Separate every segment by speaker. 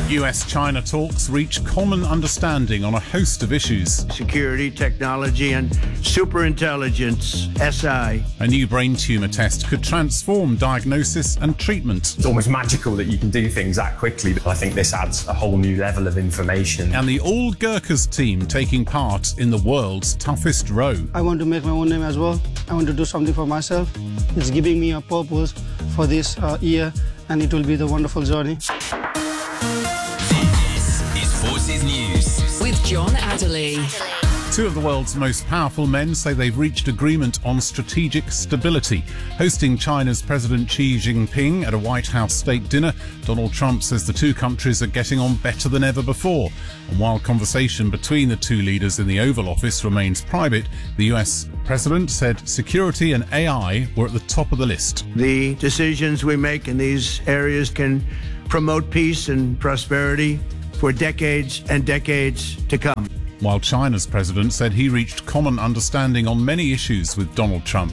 Speaker 1: US-China talks reach common understanding on a host of issues.
Speaker 2: Security, technology, and superintelligence, SI.
Speaker 1: A new brain tumour test could transform diagnosis and treatment.
Speaker 3: It's almost magical that you can do things that quickly. I think this adds a whole new level of information.
Speaker 1: And the All Gurkhas team taking part in the world's toughest row.
Speaker 4: I want to make my own name as well. I want to do something for myself. It's giving me a purpose for this year, and it will be the wonderful journey.
Speaker 5: Forces News with John Adderley.
Speaker 1: Two of the world's most powerful men say they've reached agreement on strategic stability. Hosting China's President Xi Jinping at a White House state dinner, Donald Trump says the two countries are getting on better than ever before. And while conversation between the two leaders in the Oval Office remains private, the US president said security and AI were at the top of the list.
Speaker 2: The decisions we make in these areas can promote peace and prosperity for decades and decades to come.
Speaker 1: While China's president said he reached common understanding on many issues with Donald Trump.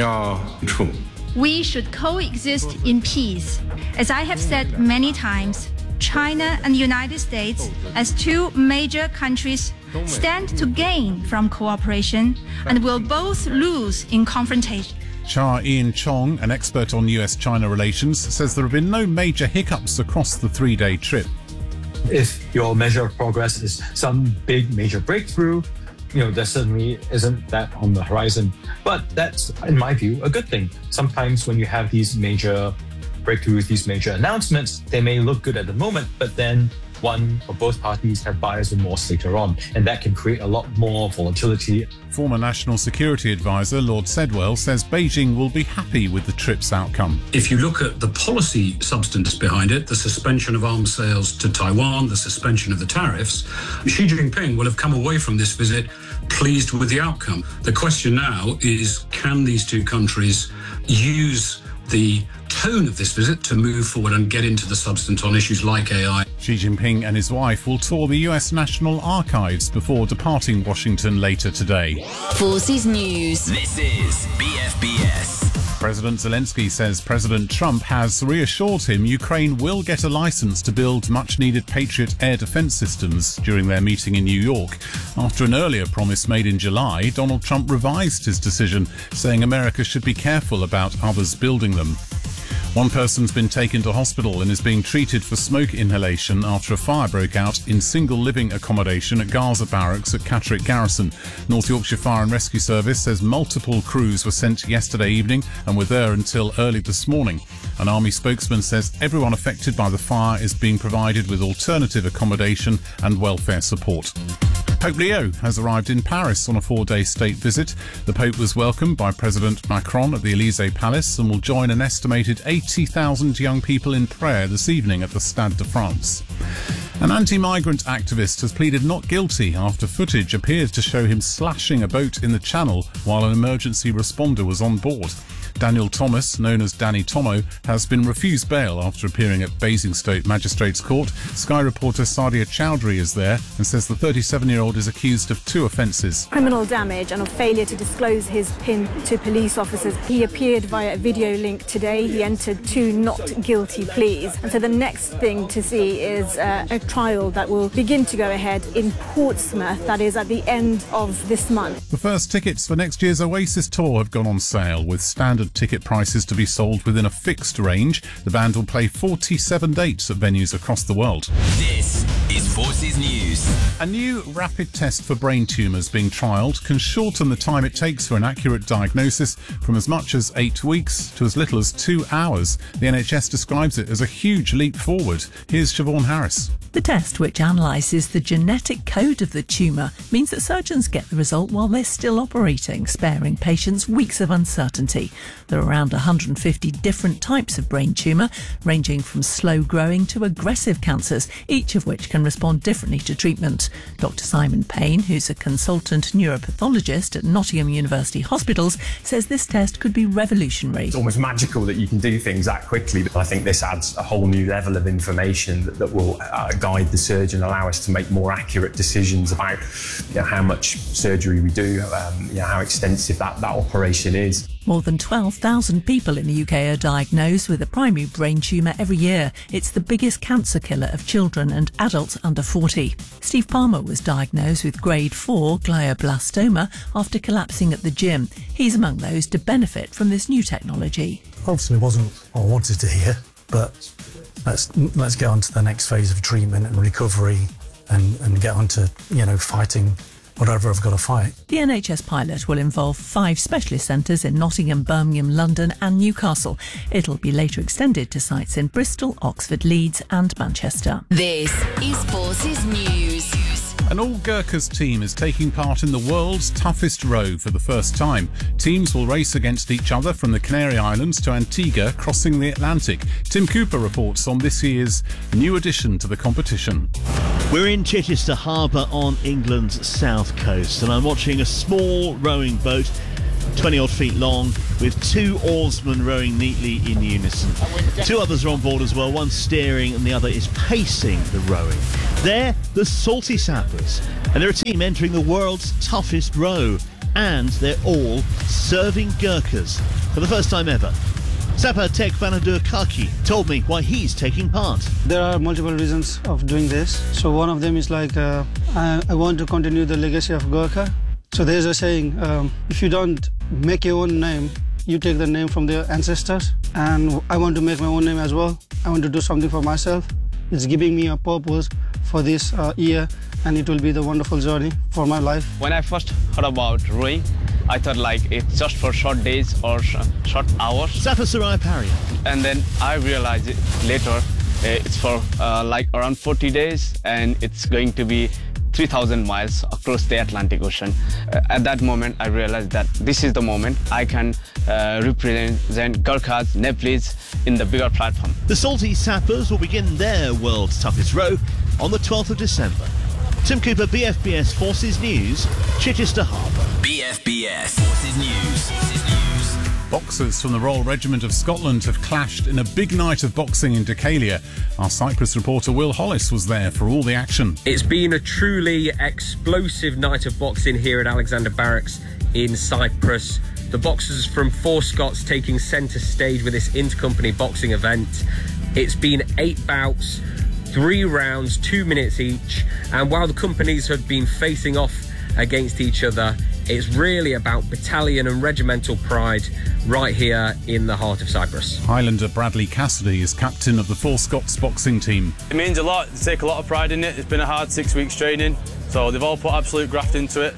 Speaker 6: We should coexist in peace. As I have said many times, China and the United States, as two major countries, stand to gain from cooperation and will both lose in confrontation.
Speaker 1: Cha Ian-chong, an expert on US-China relations, says there have been no major hiccups across the three-day trip.
Speaker 7: If your measure of progress is some big major breakthrough, there certainly isn't that on the horizon. But that's, in my view, a good thing. Sometimes when you have these major breakthroughs, these major announcements, they may look good at the moment, but then one or both parties have buyer's remorse later on, and that can create a lot more volatility.
Speaker 1: Former National Security Advisor Lord Sedwell says Beijing will be happy with the trip's outcome.
Speaker 8: If you look at the policy substance behind it, the suspension of arms sales to Taiwan, the suspension of the tariffs, Xi Jinping will have come away from this visit pleased with the outcome. The question now is, can these two countries use the tone of this visit to move forward and get into the substance on issues like AI.
Speaker 1: Xi Jinping and his wife will tour the US National Archives before departing Washington later today.
Speaker 5: Forces News. This is BFBS.
Speaker 1: President Zelensky says President Trump has reassured him Ukraine will get a license to build much-needed Patriot air defense systems during their meeting in New York. After an earlier promise made in July, Donald Trump revised his decision, saying America should be careful about others building them. One person's been taken to hospital and is being treated for smoke inhalation after a fire broke out in single living accommodation at Gaza Barracks at Catterick Garrison. North Yorkshire Fire and Rescue Service says multiple crews were sent yesterday evening and were there until early this morning. An army spokesman says everyone affected by the fire is being provided with alternative accommodation and welfare support. Pope Leo has arrived in Paris on a 4-day state visit. The Pope was welcomed by President Macron at the Élysée Palace and will join an estimated 80,000 young people in prayer this evening at the Stade de France. An anti-migrant activist has pleaded not guilty after footage appears to show him slashing a boat in the channel while an emergency responder was on board. Daniel Thomas, known as Danny Tomo, has been refused bail after appearing at Basingstoke Magistrates Court. Sky reporter Sadia Chowdhury is there and says the 37-year-old is accused of 2 offences.
Speaker 9: Criminal damage and of failure to disclose his PIN to police officers. He appeared via a video link today. He entered 2 not guilty pleas. And so the next thing to see is a trial that will begin to go ahead in Portsmouth, that is at the end of this month.
Speaker 1: The first tickets for next year's Oasis tour have gone on sale, with standard ticket prices to be sold within a fixed range. The band will play 47 dates at venues across the world.
Speaker 5: This is Forces News.
Speaker 1: A new rapid test for brain tumours being trialled can shorten the time it takes for an accurate diagnosis from as much as 8 weeks to as little as 2 hours. The NHS describes it as a huge leap forward. Here's Siobhan Harris.
Speaker 10: The test, which analyses the genetic code of the tumour, means that surgeons get the result while they're still operating, sparing patients weeks of uncertainty. There are around 150 different types of brain tumour, ranging from slow-growing to aggressive cancers, each of which can respond differently to treatment. Dr Simon Payne, who's a consultant neuropathologist at Nottingham University Hospitals, says this test could be revolutionary.
Speaker 3: It's almost magical that you can do things that quickly, but I think this adds a whole new level of information that will guide the surgeon, allow us to make more accurate decisions about how much surgery we do, how extensive that operation is.
Speaker 10: More than 12,000 people in the UK are diagnosed with a primary brain tumour every year. It's the biggest cancer killer of children and adults under 40. Steve Palmer was diagnosed with grade 4 glioblastoma after collapsing at the gym. He's among those to benefit from this new technology.
Speaker 11: Obviously, it wasn't what I wanted to hear, but let's get on to the next phase of treatment and recovery and get on to, fighting whatever I've got to fight.
Speaker 10: The NHS pilot will involve 5 specialist centres in Nottingham, Birmingham, London and Newcastle. It'll be later extended to sites in Bristol, Oxford, Leeds and Manchester.
Speaker 5: This is Forces News.
Speaker 1: An all-Gurkhas team is taking part in the world's toughest row for the first time. Teams will race against each other from the Canary Islands to Antigua, crossing the Atlantic. Tim Cooper reports on this year's new addition to the competition.
Speaker 12: We're in Chichester Harbour on England's south coast, and I'm watching a small rowing boat, 20-odd feet long, with 2 oarsmen rowing neatly in unison. 2 others are on board as well, one steering and the other is pacing the rowing. They're the Salty Sappers, and they're a team entering the world's toughest row, and they're all serving Gurkhas for the first time ever. Sapper Tek Banadur Kaki told me why he's taking part.
Speaker 4: There are multiple reasons of doing this. So one of them is I want to continue the legacy of Gurkha. So there's a saying, if you don't make your own name, you take the name from their ancestors. And I want to make my own name as well. I want to do something for myself. It's giving me a purpose for this year, and it will be the wonderful journey for my life.
Speaker 13: When I first heard about rowing, I thought it's just for short days or short hours.
Speaker 12: Sapper Sarai Paria.
Speaker 13: And then I realized it later, it's for around 40 days, and it's going to be 3,000 miles across the Atlantic Ocean. At that moment, I realized that this is the moment I can represent Gurkhas, Nepalese in the bigger platform.
Speaker 12: The Salty Sappers will begin their world's toughest row on the 12th of December. Tim Cooper, BFBS Forces News, Chichester Harbour.
Speaker 5: BFBS Forces News.
Speaker 1: Boxers from the Royal Regiment of Scotland have clashed in a big night of boxing in Decalia. Our Cyprus reporter Will Hollis was there for all the action.
Speaker 14: It's been a truly explosive night of boxing here at Alexander Barracks in Cyprus. The boxers from Four Scots taking centre stage with this intercompany boxing event. It's been 8 bouts, 3 rounds, 2 minutes each, and while the companies have been facing off against each other, it's really about battalion and regimental pride right here in the heart of Cyprus.
Speaker 1: Highlander Bradley Cassidy is captain of the Four Scots boxing team.
Speaker 15: It means a lot. They take a lot of pride in it. It's been a hard 6 weeks training, so they've all put absolute graft into it.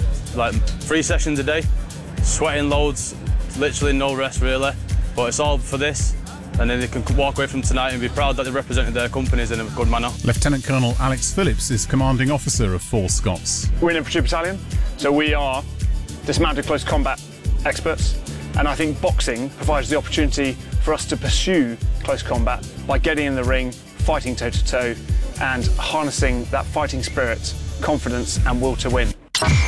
Speaker 15: 3 sessions a day, sweating loads, literally no rest really. But it's all for this, and then they can walk away from tonight and be proud that they represented their companies in a good manner.
Speaker 1: Lieutenant Colonel Alex Phillips is commanding officer of Four Scots.
Speaker 16: We're an infantry battalion, so we are dismounted close combat experts, and I think boxing provides the opportunity for us to pursue close combat by getting in the ring, fighting toe-to-toe, and harnessing that fighting spirit, confidence and will to win.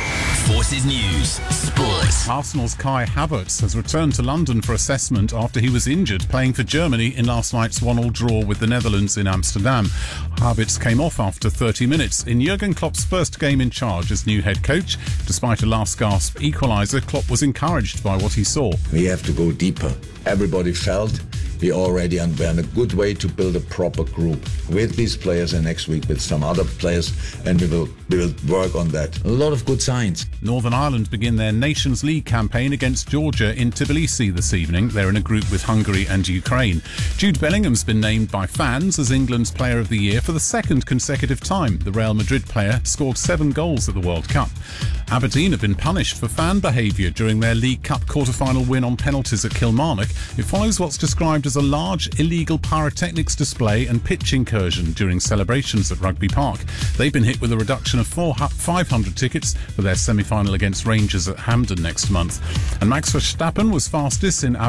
Speaker 5: Forces News Sports.
Speaker 1: Arsenal's Kai Havertz has returned to London for assessment after he was injured playing for Germany in last night's 1-1 draw with the Netherlands in Amsterdam. Havertz came off after 30 minutes in Jurgen Klopp's first game in charge as new head coach. Despite a last-gasp equaliser, Klopp was encouraged by what he saw.
Speaker 17: We have to go deeper. Everybody felt we already are in a good way to build a proper group with these players, and next week with some other players, and we will work on that. A lot of good signs.
Speaker 1: Northern Ireland begin their Nations League campaign against Georgia in Tbilisi this evening. They're in a group with Hungary and Ukraine. Jude Bellingham's been named by fans as England's Player of the Year for the second consecutive time. The Real Madrid player scored 7 goals at the World Cup. Aberdeen have been punished for fan behaviour during their League Cup quarter-final win on penalties at Kilmarnock. It follows what's described as a large illegal pyrotechnics display and pitch incursion during celebrations at Rugby Park. They've been hit with a reduction of 500 tickets for their semi-final against Rangers at Hampden next month. And Max Verstappen was fastest in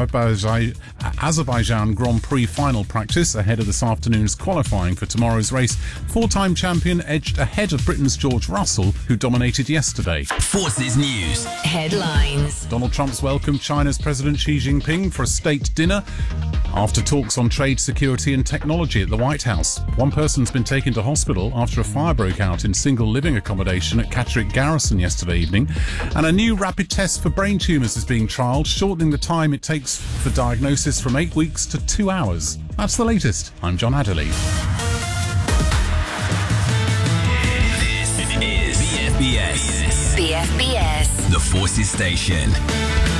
Speaker 1: Azerbaijan Grand Prix final practice ahead of this afternoon's qualifying for tomorrow's race. 4-time champion edged ahead of Britain's George Russell, who dominated yesterday.
Speaker 5: Forces News. Headlines.
Speaker 1: Donald Trump's welcomed China's President Xi Jinping for a state dinner after talks on trade, security and technology at the White House. One person's been taken to hospital after a fire broke out in single living accommodation at Catterick Garrison yesterday evening. And a new rapid test for brain tumours is being trialled, shortening the time it takes for diagnosis from 8 weeks to 2 hours. That's the latest. I'm John Adderley.
Speaker 5: This is BFBS. BFBS. The Forces Station.